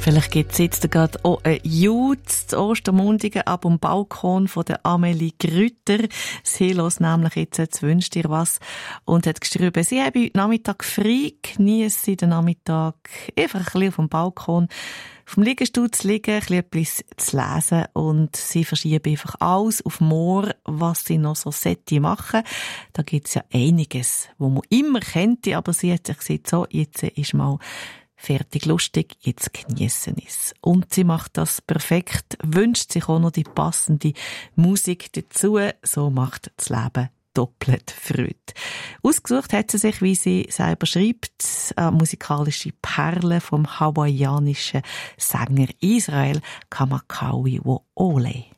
Vielleicht gibt es jetzt gerade auch ein Jutz zu Ostermundigen ab dem Balkon von der Amelie Grütter. Sie hört nämlich jetzt «Wünsch dir was» und hat geschrieben, sie habe heute Nachmittag frei, genieße den Nachmittag einfach ein bisschen auf dem Balkon, auf dem Liegestuhl zu liegen, etwas zu lesen und sie verschieben einfach alles auf morgen, was sie noch so machen. Da gibt es ja einiges, wo man immer kennt, aber sie hat sich gesagt, so, jetzt ist mal fertig lustig, jetzt geniessen es. Und sie macht das perfekt, wünscht sich auch noch die passende Musik dazu, so macht das Leben doppelt Freude. Ausgesucht hat sie sich, wie sie selber schreibt, eine musikalische Perle vom hawaiianischen Sänger Israel Kamakawi Wo'ole.